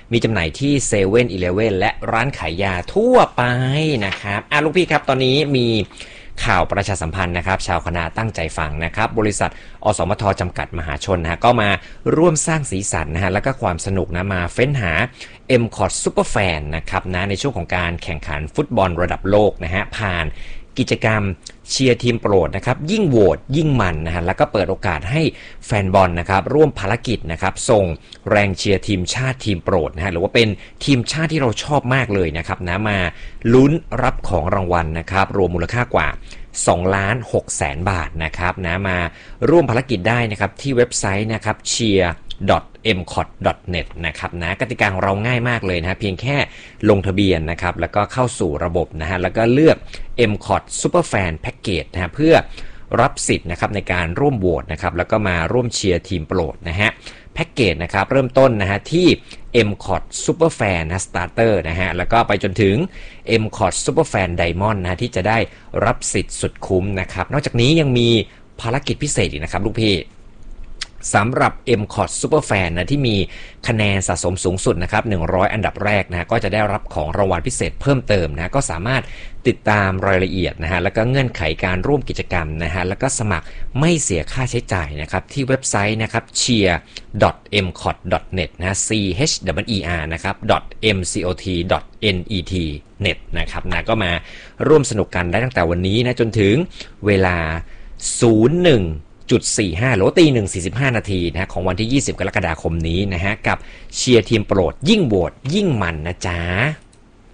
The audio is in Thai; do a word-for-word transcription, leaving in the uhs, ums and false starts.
มีจำหน่ายที่เซเว่นอีเลฟเว่นและร้านขายยาทั่วไปนะครับอ่ะลูกพี่ครับตอนนี้มีข่าวประชาสัมพันธ์นะครับชาวคณะตั้งใจฟังนะครับบริษัทอสมทจำกัดมหาชนนะฮะก็มาร่วมสร้างสีสันนะฮะแล้วก็ความสนุกนะมาเฟ้นหา เอ็ม คอท Super Fan นะครับนะในช่วงของการแข่งขันฟุตบอลระดับโลกนะฮะผ่านกิจกรรมเชียร์ทีมโปรดนะครับยิ่งโหวตยิ่งมันนะฮะแล้วก็เปิดโอกาสให้แฟนบอลนะครับร่วมภารกิจนะครับส่งแรงเชียร์ทีมชาติทีมโปรดนะฮะหรือว่าเป็นทีมชาติที่เราชอบมากเลยนะครับนะมาลุ้นรับของรางวัลนะครับรวมมูลค่ากว่าสองล้านหกแสนบาทนะครับนะมาร่วมภารกิจได้นะครับที่เว็บไซต์นะครับเชียร์ เอ็ม คอท ดอท เน็ต นะครับนะกติกาของเราง่ายมากเลยนะฮะเพียงแค่ลงทะเบียนนะครับแล้วก็เข้าสู่ระบบนะฮะแล้วก็เลือก เอ็ม คอท Super Fan Package นะฮะเพื่อรับสิทธิ์นะครับในการร่วมโหวตนะครับแล้วก็มาร่วมเชียร์ทีมโปรดนะฮะแพ็กเกจนะครับเริ่มต้นนะฮะที่ เอ็ม คอท Super Fan นะ Starter นะฮะแล้วก็ไปจนถึง เอ็ม คอท Super Fan Diamond นะที่จะได้รับสิทธิ์สุดคุ้มนะครับนอกจากนี้ยังมีภารกิจพิเศษอีกนะครับลูกพี่สำหรับ เอ็ม คอท Super Fan นะที่มีคะแนนสะสมสูงสุดนะครับหนึ่งร้อยอันดับแรกนะก็จะได้รับของรางวัลพิเศษเพิ่มเติมนะก็สามารถติดตามรายละเอียดนะฮะแล้วก็เงื่อนไขการร่วมกิจกรรมนะฮะแล้วก็สมัครไม่เสียค่าใช้จ่ายนะครับที่เว็บไซต์นะครับ เชียร์ ดอท เอ็ม คอท ดอท เน็ต นะ c h e r นะครับ .mcot ดอท net เน็ตนะครับนะก็มาร่วมสนุกกันได้ตั้งแต่วันนี้นะจนถึงเวลา ศูนย์หนึ่งจุดสี่ห้า หรือตีหนึ่งสี่สิบห้านาทีนะของวันที่ยี่สิบกรกฎาคมนี้นะฮะกับเชียร์ทีมโปรดยิ่งโหวตยิ่งมันนะจ๊ะ